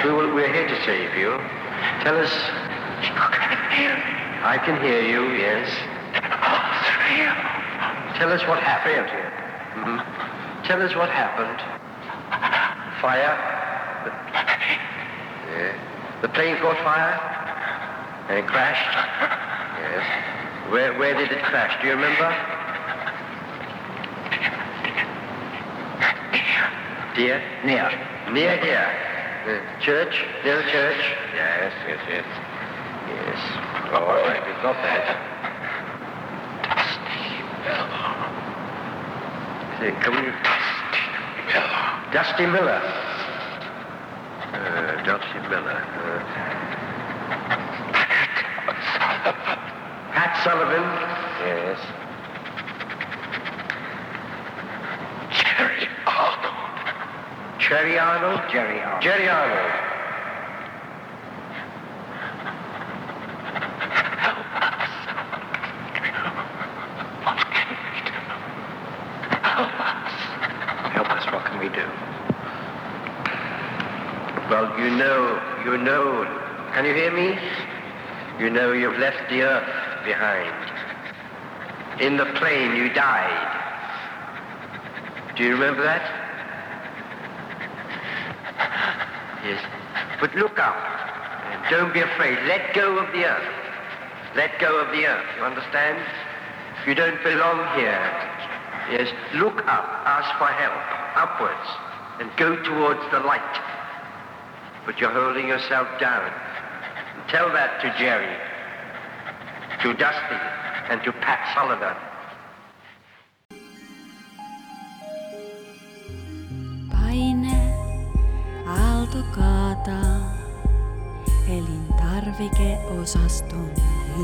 we're here to save you. Tell us. I can hear you, yes. Tell us what happened here. Mm-hmm. Tell us what happened. Fire? Yeah. The plane caught fire? And it crashed? Yes. Where did it crash? Do you remember? Dear? Near here. Church? Near the church? Yes. Yes. All right, we've got that. Dusty Miller. Dusty Miller. Pat Sullivan. Yes. Jerry Arnold. Jerry Arnold. Help us. What can we do? Well, you know, can you hear me? You know you've left the earth behind. In the plane you died. Do you remember that? Yes. But look up. And don't be afraid. Let go of the earth. Let go of the earth. You understand? You don't belong here. Yes. Look up. Ask for help. Upwards. And go towards the light. But you're holding yourself down. And tell that to Jerry, to Dusty, and to Pat Sullivan. Paine, aalto kaataa, elintarvikeosaston